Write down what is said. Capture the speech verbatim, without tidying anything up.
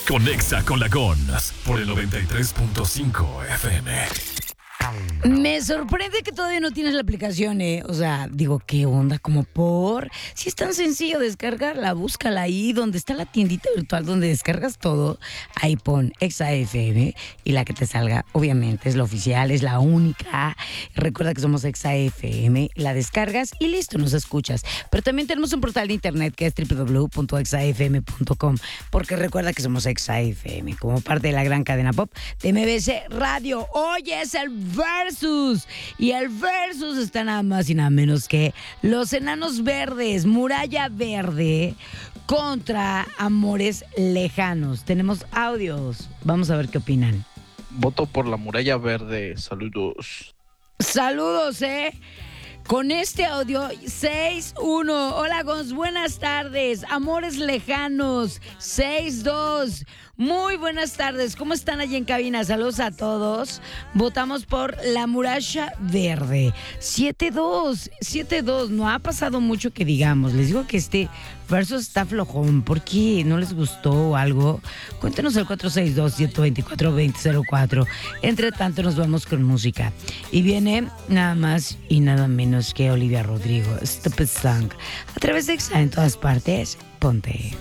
Conexa con la Gons por el noventa y tres punto cinco F M. Me sorprende que todavía no tienes la aplicación, ¿eh? O sea, digo, ¿qué onda? Como por... Si es tan sencillo descargarla, búscala ahí donde está la tiendita virtual donde descargas todo. Ahí pon Exa F M y la que te salga, obviamente, es la oficial, es la única. Recuerda que somos Exa F M, la descargas y listo, nos escuchas. Pero también tenemos un portal de internet que es doble u doble u doble u punto exa f m punto com, porque recuerda que somos Exa F M, como parte de la gran cadena pop de M B C Radio. Hoy es el Versus. Y el Versus está nada más y nada menos que Los Enanos Verdes, Muralla Verde contra Amores Lejanos. Tenemos audios. Vamos a ver qué opinan. Voto por la Muralla Verde. Saludos. Saludos, ¿eh? Con este audio, seis uno. Hola, Gons, buenas tardes. Amores Lejanos, seis dos. Muy buenas tardes. ¿Cómo están allí en cabina? Saludos a todos. Votamos por la Muralla Verde. siete dos. siete dos. No ha pasado mucho que digamos. Les digo que este verso está flojón. ¿Por qué? ¿No les gustó o algo? Cuéntenos al cuatro seis dos, siete dos cuatro, dos cero cero cuatro. Entre tanto, nos vamos con música. Y viene nada más y nada menos que Olivia Rodrigo. Stupid Song. A través de Exa en todas partes. Ponte.